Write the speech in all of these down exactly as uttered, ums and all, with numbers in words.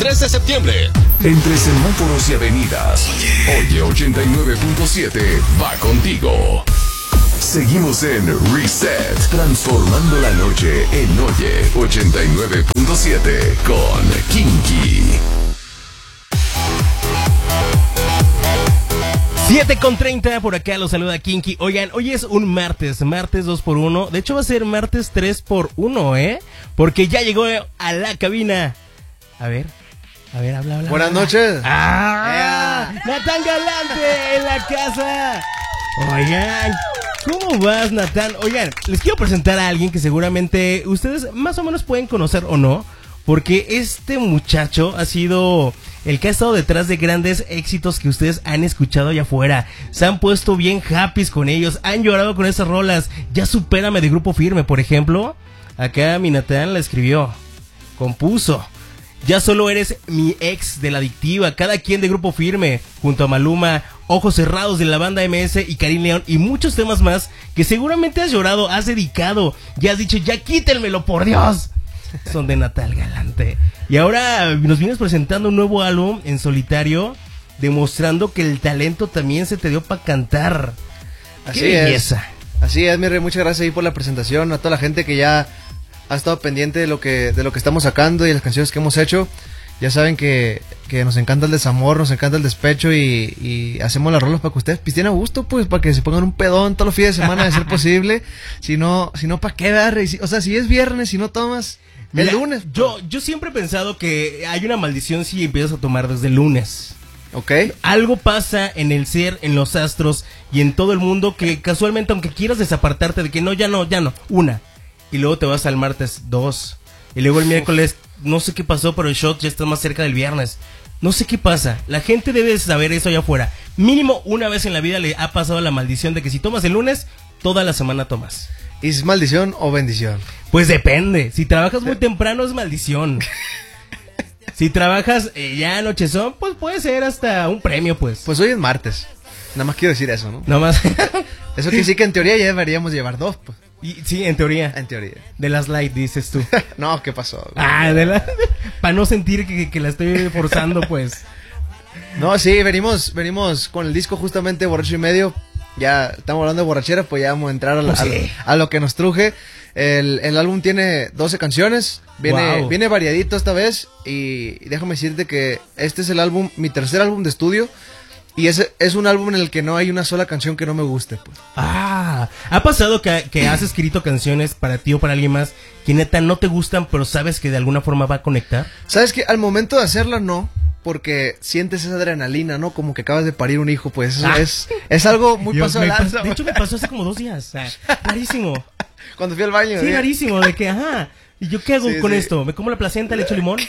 tres de septiembre. Entre semáforos y avenidas, Oye ochenta y nueve punto siete va contigo. Seguimos en Reset, transformando la noche en Oye ochenta y nueve punto siete con Kinky. siete con treinta, por acá los saluda Kinky. Oigan, hoy es un martes, martes dos por uno. De hecho va a ser martes tres por uno, ¿eh? Porque ya llegó a la cabina. A ver, a ver, habla, habla. Buenas habla. noches. ¡Ah! Yeah. Natán Galante en la casa. Oigan, ¿cómo vas, Natán? Oigan, les quiero presentar a alguien que seguramente ustedes más o menos pueden conocer o no. Porque este muchacho ha sido el que ha estado detrás de grandes éxitos que ustedes han escuchado allá afuera. Se han puesto bien happy con ellos, han llorado con esas rolas. Ya supérame de Grupo Firme, por ejemplo. Acá mi Natán la escribió, compuso. Ya solo eres mi ex de La Adictiva, cada quien de Grupo Firme, junto a Maluma, Ojos Cerrados de la banda M S y Karim León y muchos temas más que seguramente has llorado, has dedicado, ya has dicho, ya quítenmelo, por Dios. Son de Natán Galante. Y ahora nos vienes presentando un nuevo álbum en solitario, demostrando que el talento también se te dio para cantar. Así ¡Qué belleza! Es. Así es, mi rey, muchas gracias ahí por la presentación, a toda la gente que ya ha estado pendiente de lo que de lo que estamos sacando y las canciones que hemos hecho. Ya saben que, que nos encanta el desamor, nos encanta el despecho y, y hacemos las rolas para que ustedes pisten a gusto, pues, para que se pongan un pedón todos los fines de semana de ser posible. Si no, si no, ¿para qué dar? O sea, si es viernes, si no tomas, Mira, el lunes. Yo, yo siempre he pensado que hay una maldición si empiezas a tomar desde el lunes. Ok. Algo pasa en el ser, en los astros y en todo el mundo que casualmente, aunque quieras desapartarte de que no, ya no, ya no, una. Y luego te vas al martes, dos. Y luego el miércoles, no sé qué pasó, pero el shot ya está más cerca del viernes. No sé qué pasa. La gente debe saber eso allá afuera. Mínimo una vez en la vida le ha pasado la maldición de que si tomas el lunes, toda la semana tomas. ¿Es maldición o bendición? Pues depende. Si trabajas muy temprano es maldición. Si trabajas eh, ya anochezón, pues puede ser hasta un premio, pues. Pues hoy es martes. Nada más quiero decir eso, ¿no? Nada más. Eso quiere decir que en teoría ya deberíamos llevar dos, pues. Y, sí, en teoría. En teoría. De las light, dices tú. No, ¿qué pasó? Ah, de la... Para no sentir que, que la estoy forzando, pues. No, sí, venimos venimos con el disco justamente Borracho y Medio. Ya estamos hablando de borrachera, pues ya vamos a entrar a, la, pues sí. a, a lo que nos truje. El, el álbum tiene doce canciones, viene, wow. viene variadito esta vez. Y, y déjame decirte que este es el álbum, mi tercer álbum de estudio. Y es, es un álbum en el que no hay una sola canción que no me guste, pues. Ah, ¿ha pasado que, que has escrito canciones para ti o para alguien más que neta no te gustan, pero sabes que de alguna forma va a conectar? Sabes que al momento de hacerla no, porque sientes esa adrenalina, ¿no? Como que acabas de parir un hijo, pues eso ah. es, es algo muy paso de lanza. De hecho me pasó hace como dos días, o sea, rarísimo. Cuando fui al baño. Sí, ¿eh? Rarísimo, de que, ajá, ¿y yo qué hago sí, con sí. esto? ¿Me como la placenta, le echo limón?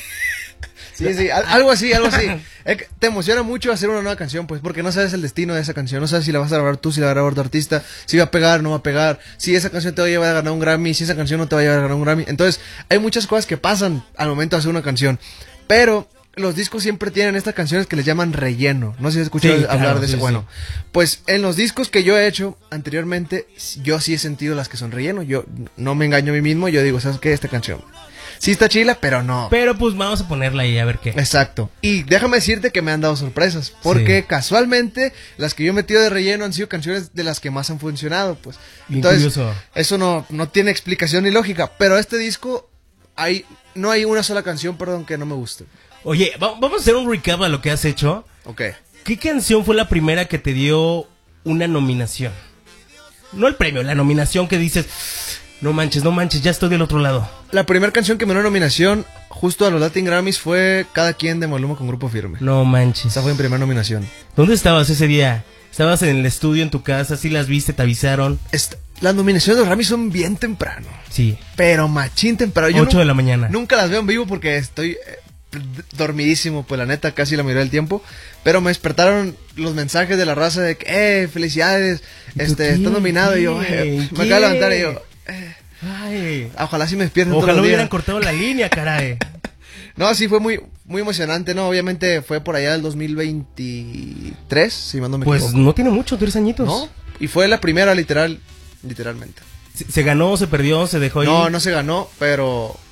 Sí, sí, algo así, algo así. Te emociona mucho hacer una nueva canción, pues, porque no sabes el destino de esa canción. No sabes si la vas a grabar tú, si la va a grabar tu artista, si va a pegar, no va a pegar, si esa canción te va a llevar a ganar un Grammy, si esa canción no te va a llevar a ganar un Grammy. Entonces, hay muchas cosas que pasan al momento de hacer una canción. Pero los discos siempre tienen estas canciones que les llaman relleno. No sé si has escuchado sí, hablar claro, de eso. Sí, bueno, sí. Pues en los discos que yo he hecho anteriormente, yo sí he sentido las que son relleno. Yo no me engaño a mí mismo, yo digo, ¿sabes qué? Esta canción sí está chila, pero no. Pero pues vamos a ponerla ahí a ver qué. Exacto. Y déjame decirte que me han dado sorpresas. Porque sí. casualmente las que yo he metido de relleno han sido canciones de las que más han funcionado, pues. Bien Entonces, curioso. Eso no, no tiene explicación ni lógica. Pero este disco, hay, no hay una sola canción, perdón, que no me guste. Oye, vamos a hacer un recap a lo que has hecho. Ok. ¿Qué canción fue la primera que te dio una nominación? No el premio, la nominación que dices... No manches, no manches, ya estoy del otro lado. La primera canción que me dio nominación justo a los Latin Grammys fue Cada Quien de Maluma con Grupo Firme. No manches. Esa fue mi primera nominación. ¿Dónde estabas ese día? ¿Estabas en el estudio, en tu casa? ¿Sí las viste, te avisaron? Est- las nominaciones de los Grammys son bien temprano. Sí. Pero machín temprano. Yo ocho no, de la mañana. Nunca las veo en vivo porque estoy eh, dormidísimo, pues la neta, casi la mayoría del tiempo. Pero me despertaron los mensajes de la raza de que, eh, felicidades, este, estás nominado. ¿Qué? Y yo, eh, me acabo de levantar y yo... Ay, ojalá sí me despierten todos ojalá los días. hubieran cortado la línea, caray. No, sí, fue muy muy emocionante, ¿no? Obviamente fue por allá del dos mil veintitrés, si no me pues equivoco. No tiene mucho, tres añitos. No, y fue la primera, literal, literalmente. ¿Se, se ganó, se perdió, se dejó No, ir? no se ganó, pero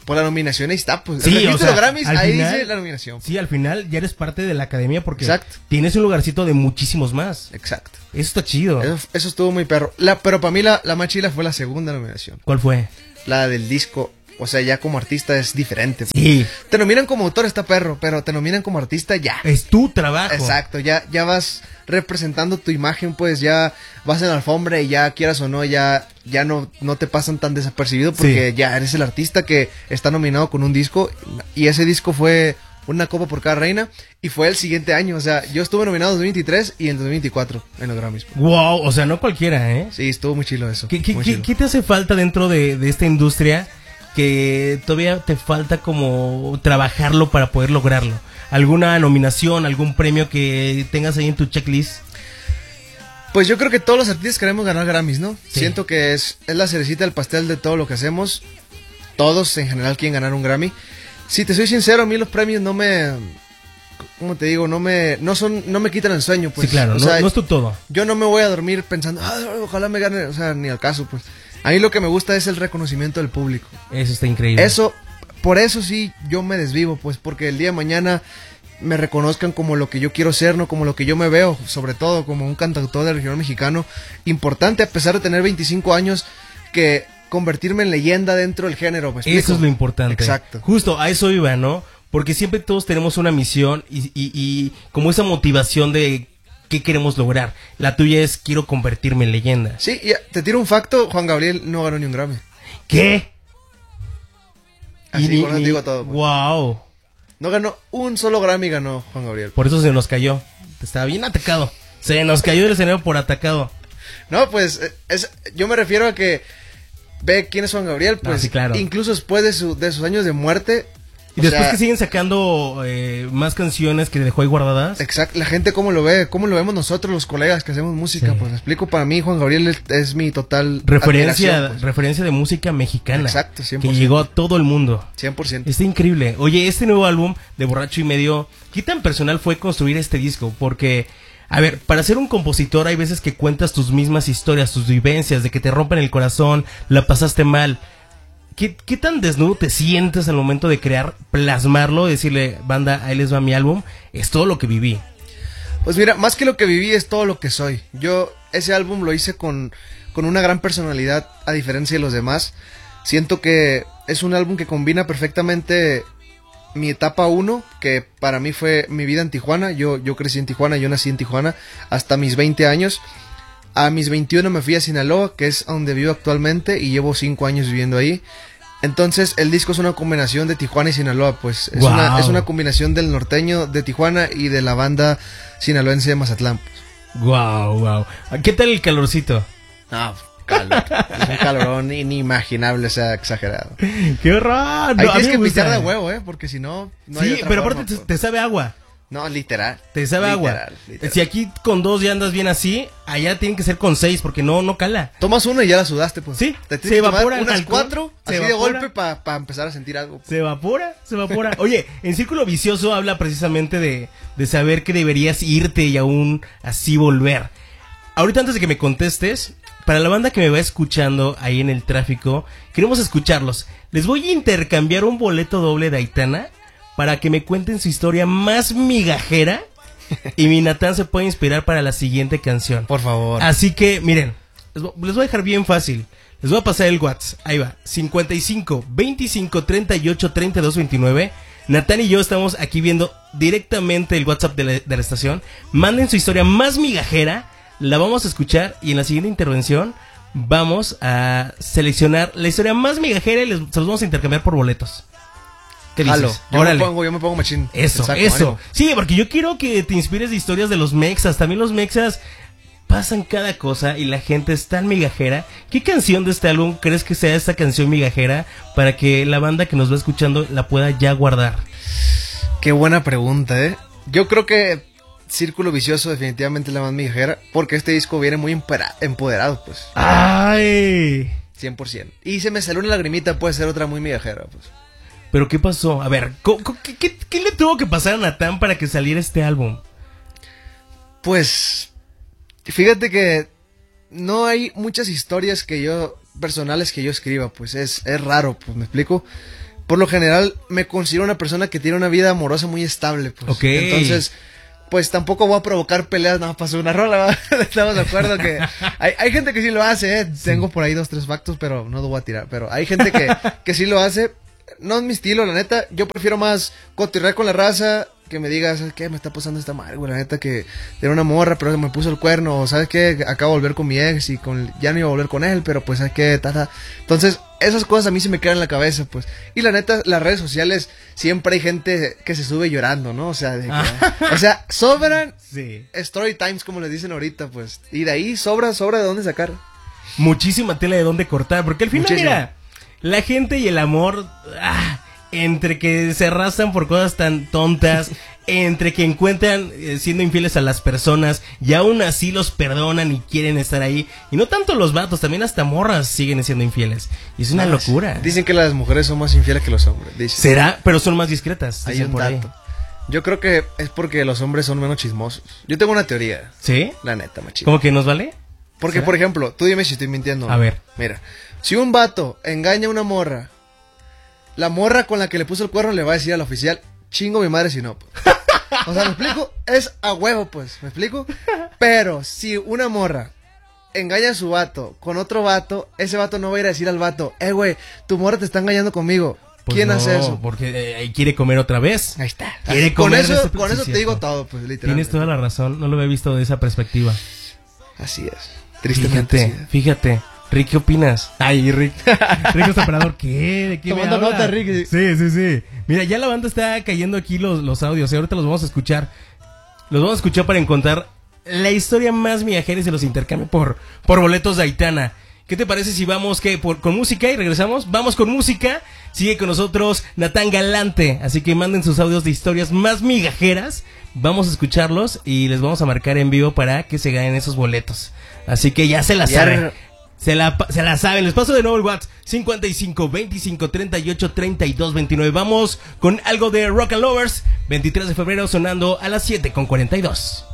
Por la nominación ahí está, pues. Sí, el registro o sea, de los Grammys, al ahí final- dice la nominación. Sí, al final ya eres parte de la academia porque Exacto. tienes un lugarcito de muchísimos más. Exacto. Eso está chido. Eso, eso estuvo muy perro. La, pero para mí la, la más chila fue la segunda nominación. ¿Cuál fue? La del disco. O sea, ya como artista es diferente. pues. Sí, Te nominan como autor, está perro, pero te nominan como artista ya. es tu trabajo. Exacto, ya, ya vas representando tu imagen, pues ya vas en la alfombra y ya quieras o no, ya, ya no, no te pasan tan desapercibido porque Sí. ya eres el artista que está nominado con un disco y ese disco fue una copa por cada reina y fue el siguiente año, o sea, yo estuve nominado en dos mil veintitrés y en dos mil veinticuatro en los Grammys. pues. Wow, o sea, no cualquiera, ¿eh? Sí, estuvo muy chilo eso. ¿Qué, qué, muy qué- chilo. qué te hace falta dentro de, de esta industria que todavía te falta como trabajarlo para poder lograrlo? ¿Alguna nominación, algún premio que tengas ahí en tu checklist? Pues yo creo que todos los artistas queremos ganar Grammys, ¿no? Sí. Siento que es, es la cerecita del pastel de todo lo que hacemos. Todos en general quieren ganar un Grammy. Si te soy sincero, a mí los premios no me... ¿Cómo te digo? No me no son no me quitan el sueño, pues. Sí, claro, O no, sea, no es tu todo. yo no me voy a dormir pensando, "Ah, ojalá me gane", o sea, ni al caso, pues. A mí lo que me gusta es el reconocimiento del público. Eso está increíble. Eso, por eso sí, yo me desvivo, pues, porque el día de mañana me reconozcan como lo que yo quiero ser, no como lo que yo me veo, sobre todo como un cantautor del regional mexicano, importante a pesar de tener veinticinco años, que convertirme en leyenda dentro del género, ¿me explico? Eso es lo importante. Exacto. Justo a eso iba, ¿no? Porque siempre todos tenemos una misión y, y, y como esa motivación de qué queremos lograr. La tuya es quiero convertirme en leyenda. Sí, y te tiro un facto, Juan Gabriel no ganó ni un Grammy. ¿Qué? Así con eso te digo todo, pues. Wow. No ganó un solo Grammy, ganó Juan Gabriel. Por eso se nos cayó. Estaba bien atacado. Se nos cayó del escenario por atacado. No, pues eh, es, yo me refiero a que ve quién es Juan Gabriel, pues Ah, sí, claro. incluso después de, su, de sus años de muerte. Y o después sea, que siguen sacando eh, más canciones que dejó ahí guardadas. exacto, la gente cómo lo ve, cómo lo vemos nosotros los colegas que hacemos música, Sí. pues me explico, para mí Juan Gabriel es, es mi total Referencia, admiración, pues. referencia de música mexicana. Exacto, cien que por ciento. llegó a todo el mundo. cien por ciento. Está increíble. Oye, este nuevo álbum de Borracho y Medio, ¿qué tan personal fue construir este disco? Porque, a ver, para ser un compositor hay veces que cuentas tus mismas historias, tus vivencias, de que te rompen el corazón, la pasaste mal. ¿Qué, qué tan desnudo te sientes al momento de crear, plasmarlo, decirle, banda, ahí les va mi álbum? Es todo lo que viví. Pues mira, más que lo que viví es todo lo que soy. Yo ese álbum lo hice con, con una gran personalidad, a diferencia de los demás. Siento que es un álbum que combina perfectamente mi etapa uno, que para mí fue mi vida en Tijuana. Yo, yo crecí en Tijuana, yo nací en Tijuana hasta mis veinte años. A mis veintiuno me fui a Sinaloa, que es donde vivo actualmente, y llevo cinco años viviendo ahí. Entonces el disco es una combinación de Tijuana y Sinaloa, pues es, Wow. una, es una combinación del norteño de Tijuana y de la banda sinaloense de Mazatlán. Pues. Wow, wow. ¿Qué tal el calorcito? No, calor. Es un calorón inimaginable, o sea, exagerado. ¡Qué horror! Ahí No, a mí tienes que me gusta. pistear de huevo, ¿eh? Porque si no, no hay Sí, otra pero forma, aparte te, pues. te sabe agua. No, literal. Te sabe Literal, agua. literal. Si aquí con dos ya andas bien así, allá tienen que ser con seis porque no, no cala. Tomas una y ya la sudaste, pues. Sí, Te se tienes que tomar evapora el unas alcohol, cuatro, se así de evapora. golpe, para pa empezar a sentir algo. Se evapora, se evapora. Oye, en Círculo Vicioso habla precisamente de, de saber que deberías irte y aún así volver. Ahorita antes de que me contestes, para la banda que me va escuchando ahí en el tráfico, queremos escucharlos. Les voy a intercambiar un boleto doble de Aitana para que me cuenten su historia más migajera y mi Natán se puede inspirar para la siguiente canción. Por favor. Así que, miren, les vo- les voy a dejar bien fácil. Les voy a pasar el WhatsApp. Ahí va. cincuenta y cinco, veinticinco, treinta y ocho, treinta y dos, veintinueve. Natán y yo estamos aquí viendo directamente el WhatsApp de la, de la estación. Manden su historia más migajera. La vamos a escuchar y en la siguiente intervención vamos a seleccionar la historia más migajera y les, se los vamos a intercambiar por boletos. ¿Qué dices? Jalo. Yo me Órale. pongo, yo me pongo machín. Eso, Exacto, eso. ánimo. Sí, porque yo quiero que te inspires de historias de los mexas. También los mexas pasan cada cosa y la gente es tan migajera. ¿Qué canción de este álbum crees que sea esta canción migajera para que la banda que nos va escuchando la pueda ya guardar? Qué buena pregunta, ¿eh? Yo creo que Círculo Vicioso definitivamente es la más migajera, porque este disco viene muy empera- empoderado, pues. ¡Ay! cien por ciento. Y se me salió una lagrimita, puede ser otra muy migajera, pues. ¿Pero qué pasó? A ver, co- co- ¿qué, qué, qué le tuvo que pasar a Natán para que saliera este álbum? Pues, fíjate que no hay muchas historias que yo, personales que yo escriba, pues es, es raro, pues me explico. por lo general me considero una persona que tiene una vida amorosa muy estable, pues. Ok. Entonces, pues tampoco voy a provocar peleas nada más para hacer una rola, ¿verdad? Estamos de acuerdo que hay, hay gente que sí lo hace, ¿eh? Sí. Tengo por ahí dos, tres factos, pero no lo voy a tirar. Pero hay gente que, que sí lo hace. No es mi estilo, la neta. Yo prefiero más cotirrear con la raza, que me diga, ¿sabes qué? Me está pasando esta madre, güey. La neta que era una morra, pero me puso el cuerno. O ¿sabes qué? Acabo de volver con mi ex y con, ya no iba a volver con él, pero pues, ¿sabes qué? Tata. Entonces, esas cosas a mí se me quedan en la cabeza, pues. Y la neta, las redes sociales, siempre hay gente que se sube llorando, ¿no? O sea, de que, o sea, sobran sí. story times, como les dicen ahorita, pues. Y de ahí sobra, sobra de dónde sacar. Muchísima tela de dónde cortar, porque al final, Muchísimo. mira, la gente y el amor, ah, entre que se arrastran por cosas tan tontas, entre que encuentran eh, siendo infieles a las personas y aún así los perdonan y quieren estar ahí. Y no tanto los vatos, también hasta morras siguen siendo infieles. Y es una ah, locura. Dicen que las mujeres son más infieles que los hombres. Dicen. ¿Será? Pero son más discretas. Hay un por dato. Ahí. Yo creo que es porque los hombres son menos chismosos. Yo tengo una teoría. ¿Sí? La neta, machito. ¿Cómo que nos vale? Porque, ¿será? Por ejemplo, tú dime si estoy mintiendo. A ver. Mira, si un vato engaña a una morra, la morra con la que le puso el cuerno le va a decir al oficial, chingo mi madre si no. Pues. O sea, ¿me explico? Es a huevo, pues, ¿me explico? Pero si una morra engaña a su vato con otro vato, ese vato no va a ir a decir al vato, eh, güey, tu morra te está engañando conmigo. Pues ¿quién no, hace eso? Porque eh, quiere comer otra vez. Ahí está. Quiere con comer eso, ese... con eso sí, te digo todo, pues, literalmente. Tienes toda la razón, no lo había visto de esa perspectiva. Así es. Tristemente. Fíjate, sí. fíjate. Rick, ¿qué opinas? Ay, Rick. Rick es operador. ¿Qué? ¿De qué me habla? Nota, Rick. Sí, sí, sí. Mira, ya la banda está cayendo aquí los, los audios. Y ahorita los vamos a escuchar. Los vamos a escuchar para encontrar la historia más miajera y se los intercambio por, por boletos de Aitana. ¿Qué te parece si vamos que por, con música y regresamos? Vamos con música. Sigue con nosotros Natán Galante. Así que manden sus audios de historias más migajeras. Vamos a escucharlos y les vamos a marcar en vivo para que se ganen esos boletos. Así que ya se la saben. Se la, se la saben. Les paso de nuevo el WhatsApp cincuenta y cinco, veinticinco, treinta y ocho, treinta y dos, veintinueve. Vamos con algo de Rock and Lovers. veintitrés de febrero sonando a las siete con cuarenta y dos.